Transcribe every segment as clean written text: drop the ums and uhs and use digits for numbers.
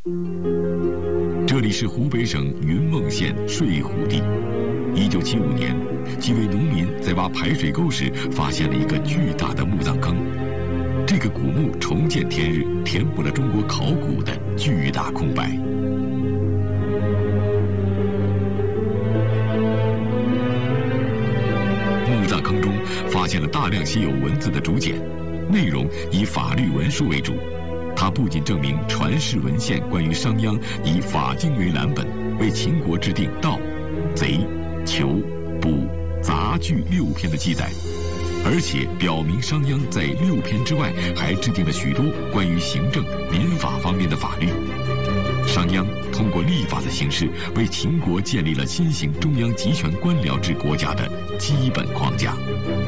这里是湖北省云梦县睡虎地。1975年，几位农民在挖排水沟时，发现了一个巨大的墓葬坑。这个古墓重见天日，填补了中国考古的巨大空白。墓葬坑中发现了大量写有文字的竹简，内容以法律文书为主。它不仅证明传世文献关于商鞅以法经为蓝本，为秦国制定盗、贼、囚、捕、杂句6篇的记载，而且表明商鞅在6篇之外还制定了许多关于行政、民法方面的法律。商鞅通过立法的形式，为秦国建立了新型中央集权官僚制国家的基本框架。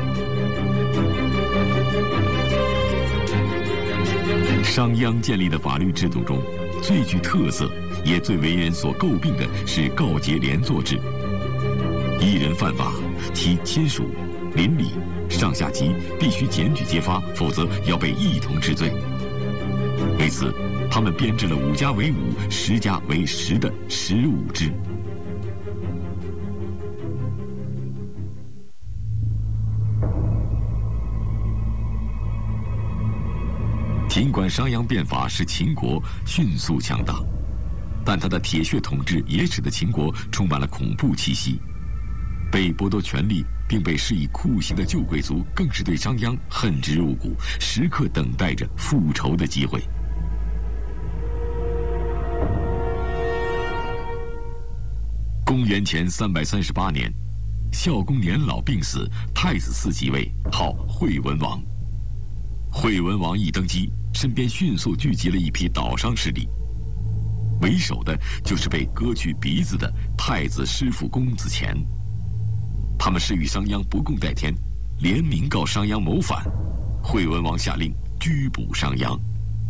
商鞅建立的法律制度中，最具特色也最为人所诟病的是告诫连坐制。一人犯法，其亲属、邻里、上下级必须检举揭发，否则要被一同治罪。为此，他们编制了5家为5、10家为10的15制。尽管商鞅变法使秦国迅速强大，但他的铁血统治也使得秦国充满了恐怖气息。被剥夺权力并被施以酷刑的旧贵族，更是对商鞅恨之入骨，时刻等待着复仇的机会。公元前338年，孝公年老病死，太子嗣即位，号惠文王。惠文王一登基，身边迅速聚集了一批倒商势力，为首的就是被割去鼻子的太子师父公子虔。他们是与商鞅不共戴天，联名告商鞅谋反。惠文王下令拘捕商鞅。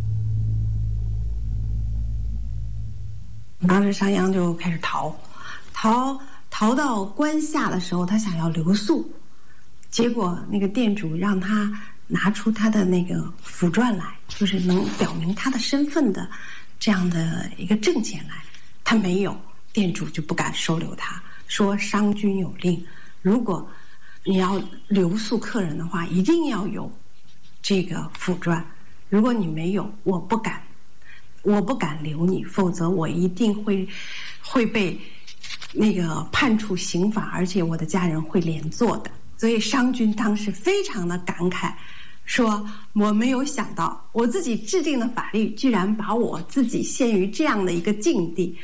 当时商鞅就开始逃到关下的时候，他想要留宿，结果那个店主让他拿出他的那个符篆来，就是能表明他的身份的这样的一个证件来，他没有，店主就不敢收留他，说商君有令，如果你要留宿客人的话，一定要有这个符篆，如果你没有，我不敢留你，否则我一定会被那个判处刑罚，而且我的家人会连坐的。所以商君当时非常的感慨，说我没有想到我自己制定的法律居然把我自己陷于这样的一个境地。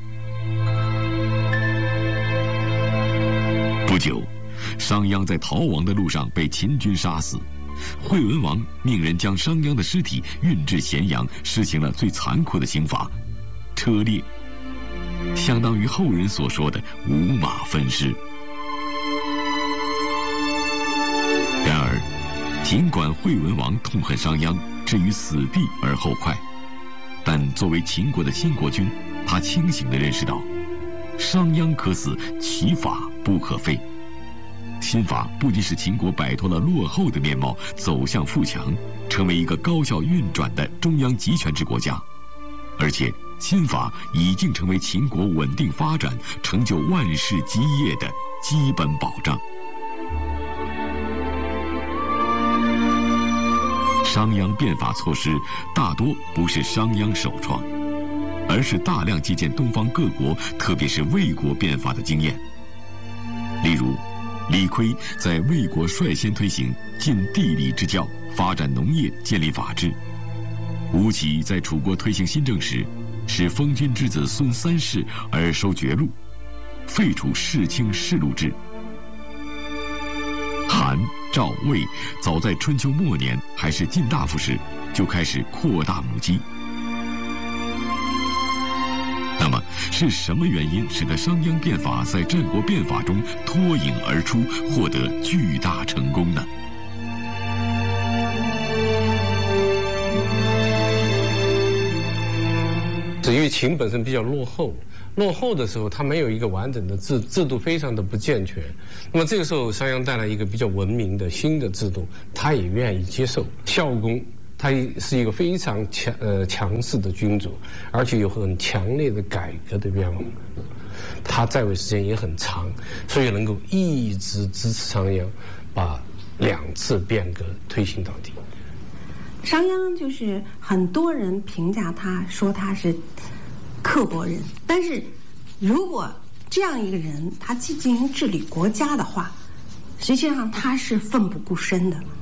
不久，商鞅在逃亡的路上被秦军杀死。惠文王命人将商鞅的尸体运至咸阳，实行了最残酷的刑罚——车裂，相当于后人所说的五马分尸。然而，尽管惠文王痛恨商鞅，置于死地而后快，但作为秦国的新国君，他清醒地认识到，商鞅可死，其法不可废。新法不仅使秦国摆脱了落后的面貌，走向富强，成为一个高效运转的中央集权制国家，而且新法已经成为秦国稳定发展、成就万世基业的基本保障。商鞅变法措施大多不是商鞅首创，而是大量借鉴东方各国，特别是魏国变法的经验。例如，李悝在魏国率先推行尽地理之教，发展农业，建立法治；吴起在楚国推行新政时，使封君之子孙3世而收爵禄，废除世卿世禄制。韩、赵、魏早在春秋末年还是晋大夫时，就开始扩大母鸡。那么，是什么原因使得商鞅变法在战国变法中脱颖而出，获得巨大成功呢？ 因为秦本身比较落后的时候，它没有一个完整的制度，非常的不健全。那么这个时候，商鞅带来一个比较文明的新的制度，他也愿意接受。孝公他是一个非常强势的君主，而且有很强烈的改革的愿望。他在位时间也很长，所以能够一直支持商鞅，把2次变革推行到底。 商鞅就是很多人评价他说他是刻薄人，但是如果这样一个人他进行治理国家的话，实际上他是奋不顾身的。